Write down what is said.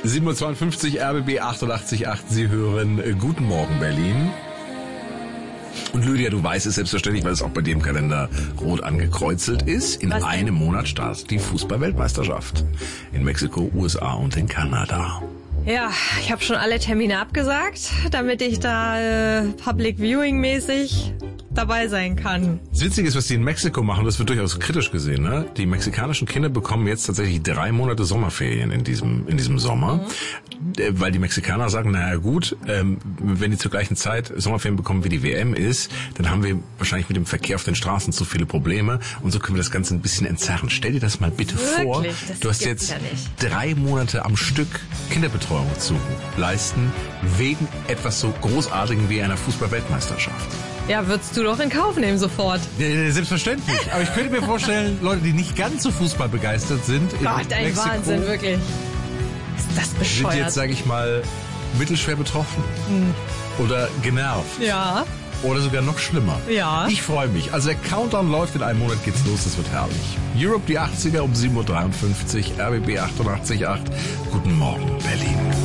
7:52 Uhr, RBB 88.8. Sie hören Guten Morgen Berlin. Und Lydia, du weißt es selbstverständlich, weil es auch bei dir im Kalender rot angekreuzelt ist. In einem Monat startet die Fußball-Weltmeisterschaft. In Mexiko, USA und in Kanada. Ja, ich habe schon alle Termine abgesagt, damit ich da Public Viewing mäßig dabei sein kann. Das Witzige ist, was die in Mexiko machen, das wird durchaus kritisch gesehen, ne? Die mexikanischen Kinder bekommen jetzt tatsächlich 3 Monate Sommerferien in diesem Sommer, weil die Mexikaner sagen, naja gut, wenn die zur gleichen Zeit Sommerferien bekommen, wie die WM ist, dann haben wir wahrscheinlich mit dem Verkehr auf den Straßen zu viele Probleme und so können wir das Ganze ein bisschen entzerren. Stell dir das mal bitte vor, du hast jetzt 3 Monate am Stück Kinderbetreuung zu leisten, wegen etwas so Großartigem wie einer Fußball-Weltmeisterschaft. Ja, würdest du doch in Kauf nehmen sofort. Selbstverständlich. Aber ich könnte mir vorstellen, Leute, die nicht ganz so Fußball begeistert sind, Gott, ein Mexiko, Wahnsinn, wirklich. Ist das bescheuert? sind jetzt, sage ich mal, mittelschwer betroffen. Oder genervt. Ja. Oder sogar noch schlimmer. Ja. Ich freue mich. Also der Countdown läuft, in einem Monat geht's los, das wird herrlich. Europe, die 80er um 7:53 Uhr, RBB 88.8. Guten Morgen, Berlin.